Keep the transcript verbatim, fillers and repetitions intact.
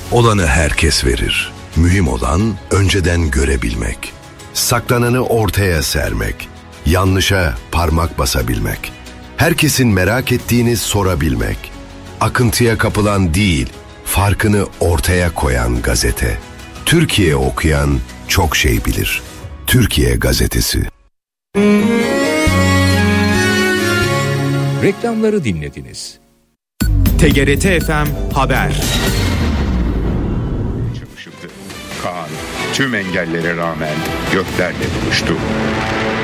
Olanı herkes verir. Mühim olan önceden görebilmek. Saklananı ortaya sermek. Yanlışa parmak basabilmek. Herkesin merak ettiğini sorabilmek. Akıntıya kapılan değil, farkını ortaya koyan gazete. Türkiye okuyan çok şey bilir. Türkiye Gazetesi. Reklamları dinlediniz. T G R T F M Haber. Kaan tüm engellere rağmen göklerle buluştu.